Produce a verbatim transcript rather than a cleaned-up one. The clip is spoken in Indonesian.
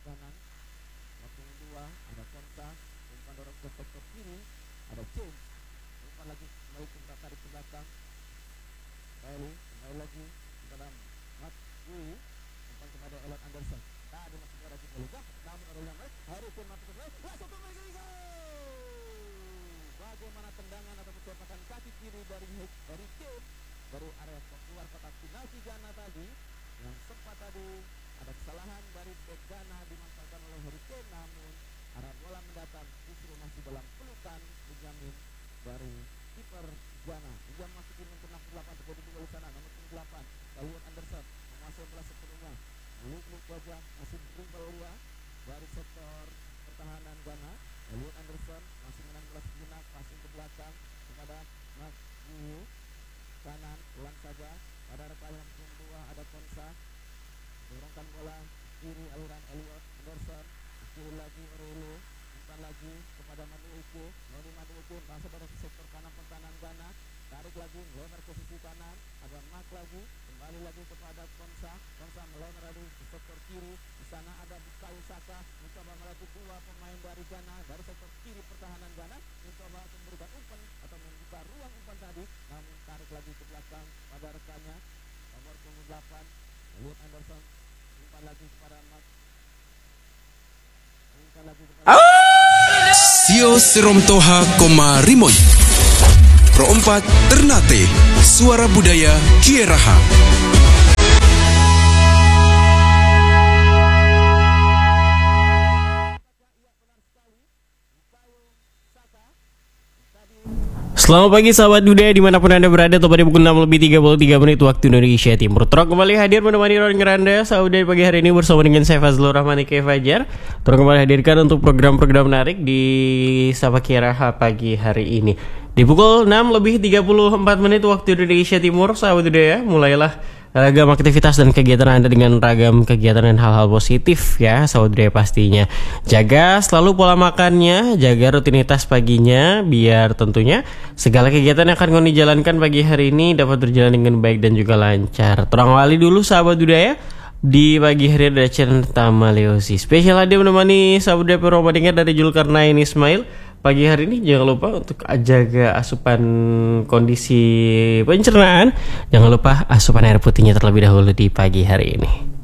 kanan, nomor dua ada Konsa, umpan dorong ke sektor kiri, ada James, umpan lagi kembali ke tarik ke belakang, kembali kembali lagi kepada Mat Wui, umpan kepada Elliot Anderson. Tadi masih ada juga Liga, namun ada yang baik, Harry Kane masuk ke belakang, langsung ke Liga. Bagaimana tendangan atau sepakan kaki kiri dari Harry Kane dari area keluar kotak penalti Ghana tadi, yang sempat tadi ada kesalahan dari bek Ghana dimanfaatkan oleh Harry Kane, namun arah bola mendatang justru masih dalam pelukan Benjamin dari kiper Ghana. Dia masukin nomor enam puluh delapan terjadi di sana, nomor delapan Elliot Anderson menguasai bola sepenuhnya. Luk-luk wajah masih dribble dia dari sektor pertahanan Ghana. Elliot Anderson masih menang bola sejenak, passing ke belakang kepada Mas Wu kanan, ulang saja pada rekan yang kedua ada Konsa, dorongkan bola kiri aliran Elliot Anderson, kiri lagi Orelu, umpan lagi kepada Manuiku, Noni Manuiku masuk pada sektor kanan pertahanan Ghana, tarik lagi melebar ke sisi kanan, ada Mark lagi, kembali lagi kepada Konsa, Konsa melebar lagi ke sektor kiri, di sana ada Bukayo Saka, mencoba melatih dua pemain dari Ghana dari sektor kiri pertahanan Ghana, mencoba memberikan umpan atau membuka ruang umpan tadi, namun tarik lagi ke belakang pada rekannya nomor delapan Elliot Anderson, umpan lagi kepada Mark, umpan lagi kepada Sio Seromtoha Koma Rimoy Pro empat Ternate Suara Budaya Kieraha. Selamat pagi sahabat budaya dimanapun anda berada. Tepat di pukul enam lebih tiga puluh tiga menit waktu Indonesia Timur. Truk kembali hadir menemani Ron Ngeranda sahabat budaya pagi hari ini bersama dengan saya Fazlur Rahman Ike Fajar. Truk kembali hadirkan untuk program-program menarik di Sapa Kieraha pagi hari ini. Di pukul enam lebih tiga puluh empat menit waktu Indonesia Timur sahabat budaya, mulailah ragam aktivitas dan kegiatan Anda dengan ragam kegiatan dan hal-hal positif ya sahabat budaya pastinya. Jaga selalu pola makannya, jaga rutinitas paginya biar tentunya segala kegiatan yang akan kau jalankan pagi hari ini dapat berjalan dengan baik dan juga lancar. Terang wali dulu sahabat budaya. Di pagi hari ada channel Tamaleosi. Spesial hadir menemani sahabat budaya Peromadingan dari Julkarnain Ismail. Pagi hari ini jangan lupa untuk jaga asupan kondisi pencernaan. Jangan lupa asupan air putihnya terlebih dahulu di pagi hari ini.